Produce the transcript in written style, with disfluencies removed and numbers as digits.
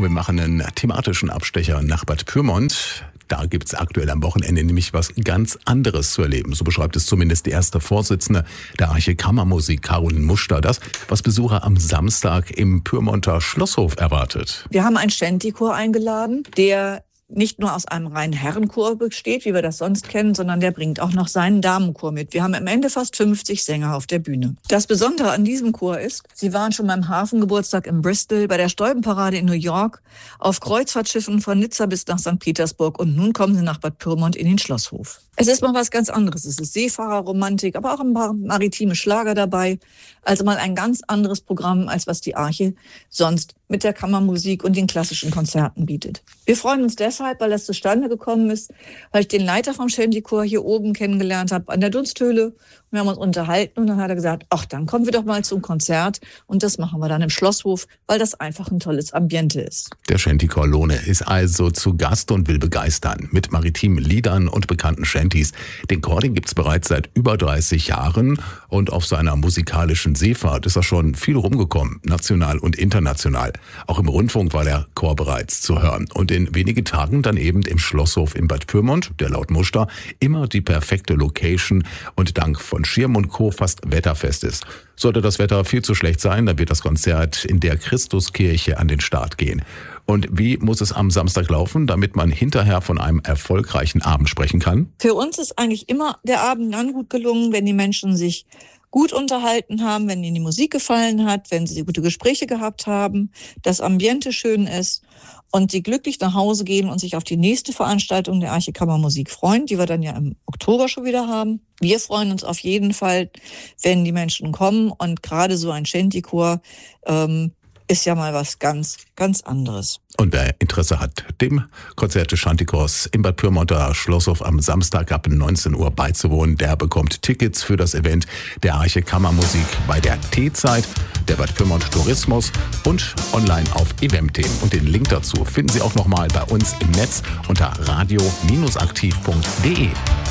Wir machen einen thematischen Abstecher nach Bad Pyrmont. Da gibt's aktuell am Wochenende nämlich was ganz anderes zu erleben. So beschreibt es zumindest die erste Vorsitzende der Arche Kammermusik, Caroline Muster. Das, was Besucher am Samstag im Pyrmonter Schlosshof erwartet. Wir haben einen Shanty-Chor eingeladen, der nicht nur aus einem reinen Herrenchor besteht, wie wir das sonst kennen, sondern der bringt auch noch seinen Damenchor mit. Wir haben am Ende fast 50 Sänger auf der Bühne. Das Besondere an diesem Chor ist, sie waren schon beim Hafengeburtstag in Bristol, bei der Stäubenparade in New York, auf Kreuzfahrtschiffen von Nizza bis nach St. Petersburg und nun kommen sie nach Bad Pyrmont in den Schlosshof. Es ist mal was ganz anderes. Es ist Seefahrerromantik, aber auch ein paar maritime Schlager dabei. Also mal ein ganz anderes Programm, als was die Arche sonst mit der Kammermusik und den klassischen Konzerten bietet. Wir freuen uns deshalb, weil das zustande gekommen ist, weil ich den Leiter vom Shanty-Chor hier oben kennengelernt habe an der Dunsthöhle. Wir haben uns unterhalten und dann hat er gesagt, ach, dann kommen wir doch mal zum Konzert und das machen wir dann im Schlosshof, weil das einfach ein tolles Ambiente ist. Der Shanty-Chor Lohne ist also zu Gast und will begeistern mit maritimen Liedern und bekannten Shantys. Den Chor, den gibt's bereits seit über 30 Jahren und auf seiner musikalischen Seefahrt ist er schon viel rumgekommen, national und international. Auch im Rundfunk war der Chor bereits zu hören und in wenigen Tagen dann eben im Schlosshof in Bad Pyrmont, der laut Muster immer die perfekte Location und dank von Schirm und Co. fast wetterfest ist. Sollte das Wetter viel zu schlecht sein, dann wird das Konzert in der Christuskirche an den Start gehen. Und wie muss es am Samstag laufen, damit man hinterher von einem erfolgreichen Abend sprechen kann? Für uns ist eigentlich immer der Abend dann gut gelungen, wenn die Menschen sich gut unterhalten haben, wenn ihnen die Musik gefallen hat, wenn sie gute Gespräche gehabt haben, das Ambiente schön ist und die glücklich nach Hause gehen und sich auf die nächste Veranstaltung der Arche Kammermusik freuen, die wir dann ja im Oktober schon wieder haben. Wir freuen uns auf jeden Fall, wenn die Menschen kommen und gerade so ein Shanty-Chor ist ja mal was ganz, ganz anderes. Und wer Interesse hat, dem Konzert des Shanty-Chors im Bad Pyrmonter Schlosshof am Samstag ab 19 Uhr beizuwohnen, der bekommt Tickets für das Event der Arche Kammermusik bei der T-Zeit, der Bad Pyrmont Tourismus und online auf Eventthemen. Und den Link dazu finden Sie auch nochmal bei uns im Netz unter radio-aktiv.de.